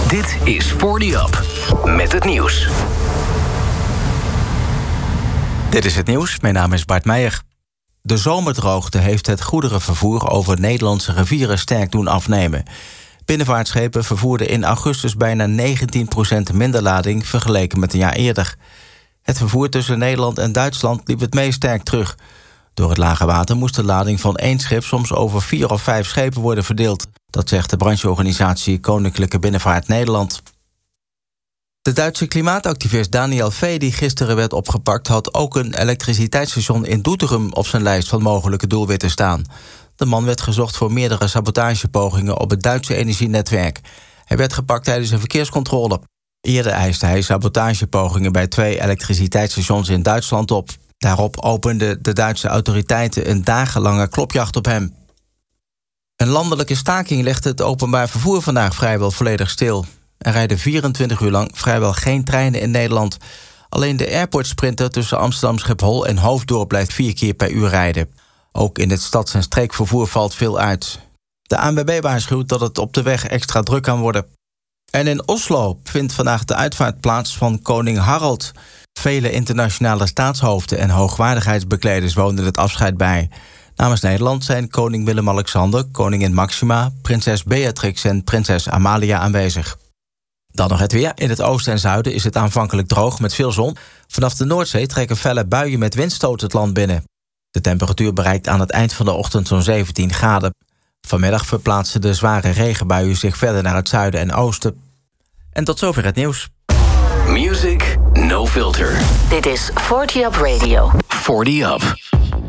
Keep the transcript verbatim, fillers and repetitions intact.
Dit is forty Up, met het nieuws. Dit is het nieuws, mijn naam is Bart Meijer. De zomerdroogte heeft het goederenvervoer over Nederlandse rivieren sterk doen afnemen. Binnenvaartschepen vervoerden in augustus bijna negentien procent minder lading vergeleken met een jaar eerder. Het vervoer tussen Nederland en Duitsland liep het meest sterk terug. Door het lage water moest de lading van één schip soms over vier of vijf schepen worden verdeeld. Dat zegt de brancheorganisatie Koninklijke Binnenvaart Nederland. De Duitse klimaatactivist Daniel V., die gisteren werd opgepakt, had ook een elektriciteitsstation in Doetinchem op zijn lijst van mogelijke doelwitten staan. De man werd gezocht voor meerdere sabotagepogingen op het Duitse energienetwerk. Hij werd gepakt tijdens een verkeerscontrole. Eerder eiste hij sabotagepogingen bij twee elektriciteitsstations in Duitsland op. Daarop openden de Duitse autoriteiten een dagenlange klopjacht op hem. Een landelijke staking legt het openbaar vervoer vandaag vrijwel volledig stil. Er rijden vierentwintig uur lang vrijwel geen treinen in Nederland. Alleen de airportsprinter tussen Amsterdam, Schiphol en Hoofddorp blijft vier keer per uur rijden. Ook in het stads- en streekvervoer valt veel uit. De A N W B waarschuwt dat het op de weg extra druk kan worden. En in Oslo vindt vandaag de uitvaart plaats van koning Harald. Vele internationale staatshoofden en hoogwaardigheidsbekleders woonden het afscheid bij. Namens Nederland zijn koning Willem-Alexander, koningin Maxima, prinses Beatrix en prinses Amalia aanwezig. Dan nog het weer. In het oosten en zuiden is het aanvankelijk droog met veel zon. Vanaf de Noordzee trekken felle buien met windstoot het land binnen. De temperatuur bereikt aan het eind van de ochtend zo'n zeventien graden. Vanmiddag verplaatsen de zware regenbuien zich verder naar het zuiden en oosten. En tot zover het nieuws. Music No Filter. Dit is forty Up Radio. forty Up.